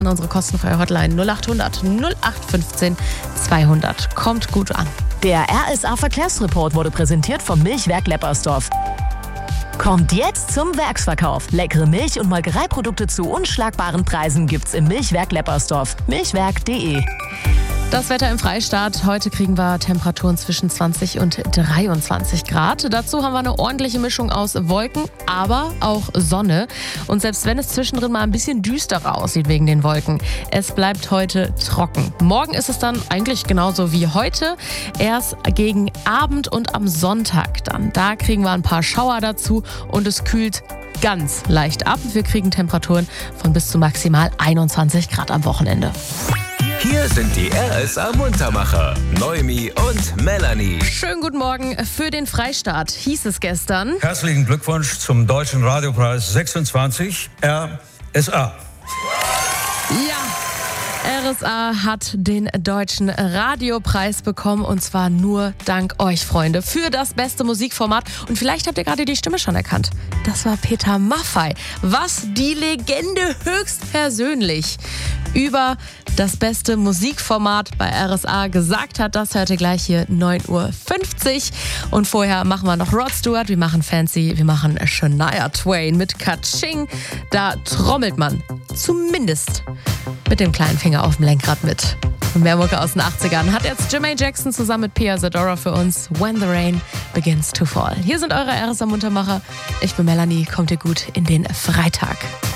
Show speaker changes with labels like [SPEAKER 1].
[SPEAKER 1] Unsere kostenfreie Hotline 0800 0815 200. Kommt gut an.
[SPEAKER 2] Der RSA-Verkehrsreport wurde präsentiert vom Milchwerk Leppersdorf. Kommt jetzt zum Werksverkauf. Leckere Milch- und Molkereiprodukte zu unschlagbaren Preisen gibt's im Milchwerk Leppersdorf. Milchwerk.de.
[SPEAKER 1] Das Wetter im Freistaat. Heute kriegen wir Temperaturen zwischen 20 und 23 Grad. Dazu haben wir eine ordentliche Mischung aus Wolken, aber auch Sonne. Und selbst wenn es zwischendrin mal ein bisschen düsterer aussieht wegen den Wolken, es bleibt heute trocken. Morgen ist es dann eigentlich genauso wie heute. Erst gegen Abend und am Sonntag dann. Da kriegen wir ein paar Schauer dazu und es kühlt ganz leicht ab. Wir kriegen Temperaturen von bis zu maximal 21 Grad am Wochenende.
[SPEAKER 3] Hier sind die RSA-Muntermacher, Noemi und Melanie.
[SPEAKER 1] Schönen guten Morgen für den Freistaat, hieß es gestern.
[SPEAKER 4] Herzlichen Glückwunsch zum Deutschen Radiopreis 26 RSA.
[SPEAKER 1] Ja, RSA hat den Deutschen Radiopreis bekommen und zwar nur dank euch, Freunde, für das beste Musikformat. Und vielleicht habt ihr gerade die Stimme schon erkannt. Das war Peter Maffay. Was die Legende höchstpersönlich über das beste Musikformat bei RSA gesagt hat, das hört ihr gleich hier 9:50 Uhr. Und vorher machen wir noch Rod Stewart, wir machen Fancy, wir machen Shania Twain mit Ka-Ching. Da trommelt man zumindest mit dem kleinen Finger auf dem Lenkrad mit. Und mehr Mucke aus den 80ern hat jetzt Jermaine Jackson zusammen mit Pia Zadora für uns. When the Rain Begins to Fall. Hier sind eure RSA Muntermacher. Ich bin Melanie, kommt ihr gut in den Freitag.